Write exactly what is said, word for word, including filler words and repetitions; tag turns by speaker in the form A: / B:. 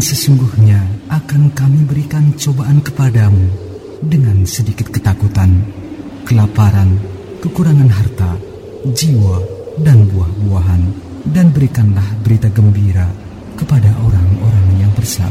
A: sesungguhnya akan kami berikan cobaan kepadamu dengan sedikit ketakutan, kelaparan, kekurangan harta, jiwa, dan buah-buahan, dan berikanlah berita gembira kepada orang-orang yang bersabar.